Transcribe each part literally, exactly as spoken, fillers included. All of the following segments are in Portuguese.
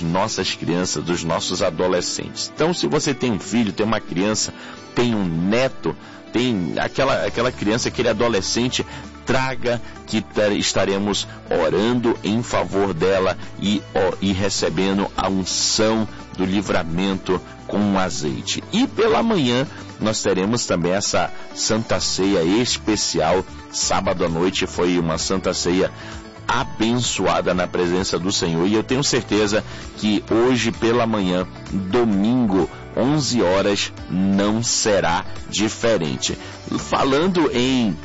nossas crianças, dos nossos adolescentes. Então, se você tem um filho, tem uma criança, tem um neto, tem aquela, aquela criança, aquele adolescente, traga que estaremos orando em favor dela e, ó, e recebendo a unção do livramento com um azeite. E pela manhã nós teremos também essa Santa Ceia especial. Sábado à noite foi uma Santa Ceia abençoada na presença do Senhor, e eu tenho certeza que hoje pela manhã, domingo, onze horas, não será diferente. Falando em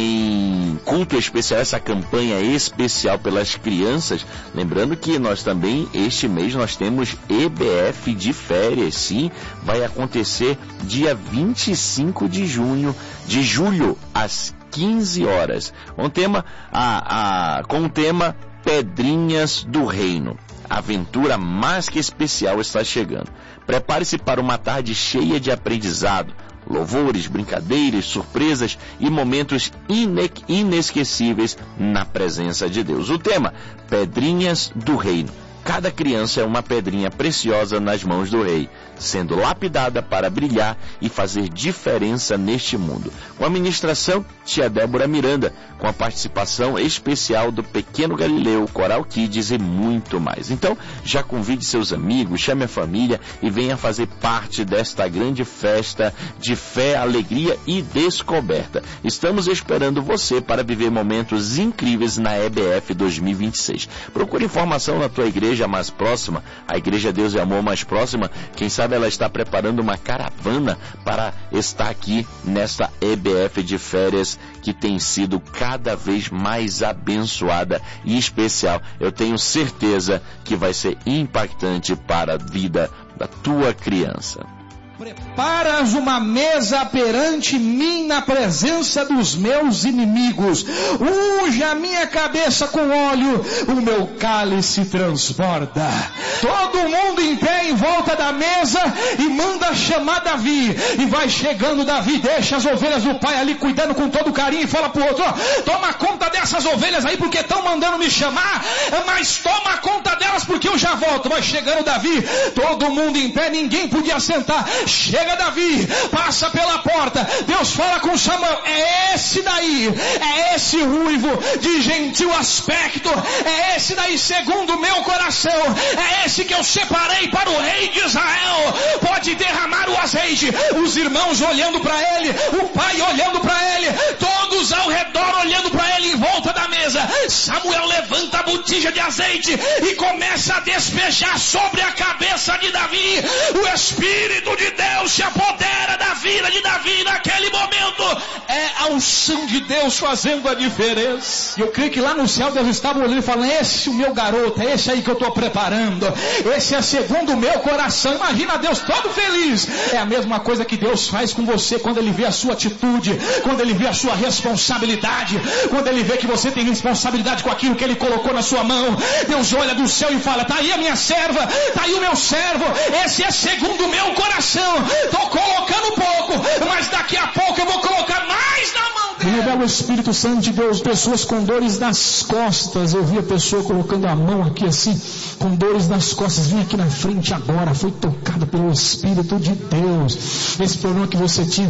em culto especial, essa campanha especial pelas crianças, lembrando que nós também, este mês, nós temos E B F de férias, sim, vai acontecer dia vinte e cinco de junho, de julho, às quinze horas, com o tema, a, a, com o tema Pedrinhas do Reino. A aventura mais que especial está chegando. Prepare-se para uma tarde cheia de aprendizado, louvores, brincadeiras, surpresas e momentos ine- inesquecíveis na presença de Deus. O tema, Pedrinhas do Reino. Cada criança é uma pedrinha preciosa nas mãos do Rei, sendo lapidada para brilhar e fazer diferença neste mundo. Com a ministração, tia Débora Miranda, com a participação especial do Pequeno Galileu, Coral Kids e muito mais. Então, já convide seus amigos, chame a família e venha fazer parte desta grande festa de fé, alegria e descoberta. Estamos esperando você para viver momentos incríveis na E B F dois mil e vinte e seis. Procure informação na tua igreja mais próxima, a Igreja Deus e Amor mais próxima. Quem sabe ela está preparando uma caravana para estar aqui nesta E B F de férias que tem sido cada vez mais abençoada e especial. Eu tenho certeza que vai ser impactante para a vida da tua criança. Preparas uma mesa perante mim na presença dos meus inimigos. Unge a minha cabeça com óleo, o meu cálice transborda. Todo mundo em pé em volta da mesa e manda chamar Davi. E vai chegando Davi, deixa as ovelhas do pai ali cuidando com todo carinho e fala pro outro, ó, toma conta dessas ovelhas aí porque estão mandando me chamar, mas toma conta delas porque eu já volto. Vai chegando Davi, todo mundo em pé, ninguém podia sentar. Chega Davi, passa pela porta, Deus fala com Samuel, é esse daí, é esse ruivo de gentil aspecto, é esse daí segundo o meu coração, é esse que eu separei para o rei de Israel, pode derramar o azeite. Os irmãos olhando para ele, o pai olhando para ele, todos ao redor olhando para ele em volta da mesa. Samuel levanta a botija de azeite e começa a despejar sobre a cabeça de Davi. O Espírito de Deus se apodera da vida de Davi naquele momento. É a unção de Deus fazendo a diferença. E eu creio que lá no céu Deus estava olhando e falando, esse é o meu garoto, é esse aí que eu estou preparando, esse é segundo o meu coração. Imagina Deus todo feliz. É a mesma coisa que Deus faz com você quando Ele vê a sua atitude, quando Ele vê a sua responsabilidade, quando Ele vê que você tem responsabilidade com aquilo que Ele colocou na sua mão. Deus olha do céu e fala, tá aí a minha serva, tá aí o meu servo, esse é segundo o meu coração. Estou colocando pouco, mas daqui a pouco eu vou colocar mais na mão dele. Revela o Espírito Santo de Deus, pessoas com dores nas costas. Eu vi a pessoa colocando a mão aqui assim, com dores nas costas. Vem aqui na frente agora, foi tocado pelo Espírito de Deus. Esse problema que você tinha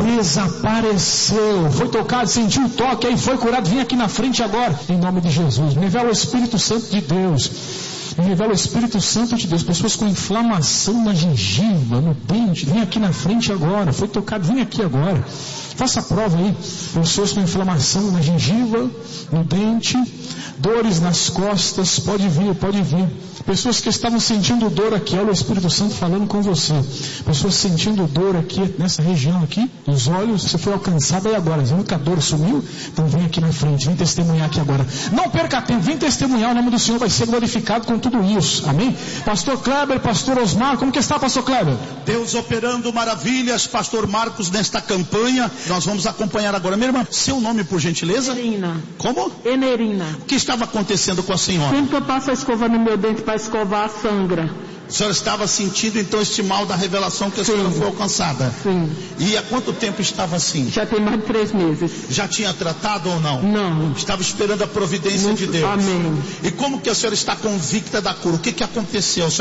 desapareceu, foi tocado, sentiu o toque, aí foi curado. Vem aqui na frente agora, em nome de Jesus. Revela o Espírito Santo de Deus. Me revela o Espírito Santo de Deus. Pessoas com inflamação na gengiva, no dente, vem aqui na frente agora. Foi tocado, vem aqui agora. Faça a prova aí. Pessoas com inflamação na gengiva, no dente, dores nas costas, pode vir, pode vir. Pessoas que estavam sentindo dor aqui, olha o Espírito Santo falando com você. Pessoas sentindo dor aqui, nessa região aqui, dos olhos, você foi alcançada aí agora. Viu que a dor sumiu? Então vem aqui na frente, vem testemunhar aqui agora. Não perca tempo, vem testemunhar, o nome do Senhor vai ser glorificado com tudo isso. Amém? Pastor Kleber, Pastor Osmar, como que está, Pastor Kleber? Deus operando maravilhas, Pastor Marcos, nesta campanha. Nós vamos acompanhar agora. Minha irmã, seu nome por gentileza? Enerina. Como? Enerina. O que estava acontecendo com a senhora? Sempre que eu passo a escova no meu dente para escovar, sangra. A senhora estava sentindo então este mal da revelação que a Sim. senhora foi alcançada? Sim. E há quanto tempo estava assim? Já tem mais de três meses. Já tinha tratado ou não? Não. Estava esperando a providência Muito, de Deus. Amém. E como que a senhora está convicta da cura? O que que aconteceu?